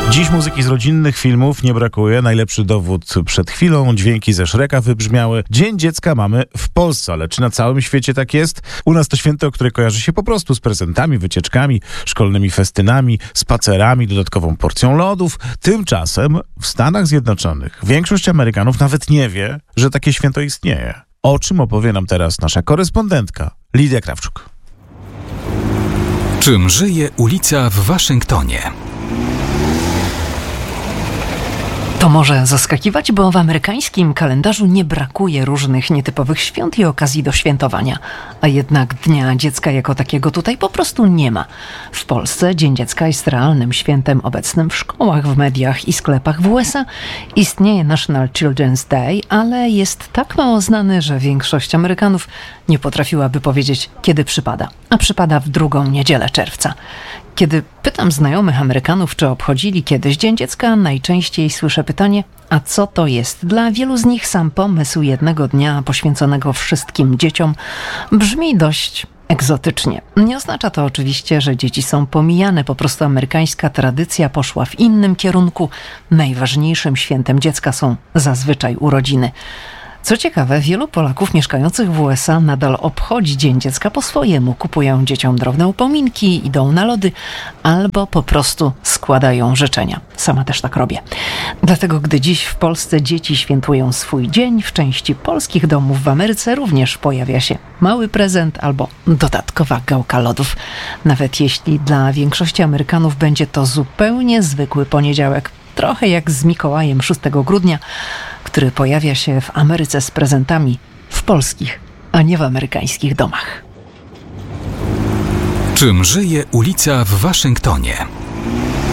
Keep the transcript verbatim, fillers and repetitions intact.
Dziś muzyki z rodzinnych filmów nie brakuje. Najlepszy dowód przed chwilą. Dźwięki ze Shreka wybrzmiały. Dzień Dziecka mamy w Polsce, ale czy na całym świecie tak jest? U nas to święto, które kojarzy się po prostu z prezentami, wycieczkami, szkolnymi festynami, spacerami, dodatkową porcją lodów. Tymczasem w Stanach Zjednoczonych większość Amerykanów nawet nie wie, że takie święto istnieje. O czym opowie nam teraz nasza korespondentka Lidia Krawczuk. Czym żyje ulica w Waszyngtonie? To może zaskakiwać, bo w amerykańskim kalendarzu nie brakuje różnych nietypowych świąt i okazji do świętowania. A jednak Dnia Dziecka jako takiego tutaj po prostu nie ma. W Polsce Dzień Dziecka jest realnym świętem obecnym w szkołach, w mediach i sklepach. W U S A istnieje National Children's Day, ale jest tak mało znany, że większość Amerykanów nie potrafiłaby powiedzieć, kiedy przypada. A przypada w drugą niedzielę czerwca. Kiedy pytam znajomych Amerykanów, czy obchodzili kiedyś Dzień Dziecka, najczęściej słyszę pytanie, a co to jest? Dla wielu z nich sam pomysł jednego dnia poświęconego wszystkim dzieciom brzmi dość egzotycznie. Nie oznacza to oczywiście, że dzieci są pomijane, po prostu amerykańska tradycja poszła w innym kierunku. Najważniejszym świętem dziecka są zazwyczaj urodziny. Co ciekawe, wielu Polaków mieszkających w U S A nadal obchodzi Dzień Dziecka po swojemu. Kupują dzieciom drobne upominki, idą na lody albo po prostu składają życzenia. Sama też tak robię. Dlatego gdy dziś w Polsce dzieci świętują swój dzień, w części polskich domów w Ameryce również pojawia się mały prezent albo dodatkowa gałka lodów. Nawet jeśli dla większości Amerykanów będzie to zupełnie zwykły poniedziałek. Trochę jak z Mikołajem szóstego grudnia, który pojawia się w Ameryce z prezentami w polskich, a nie w amerykańskich domach. Czym żyje ulica w Waszyngtonie?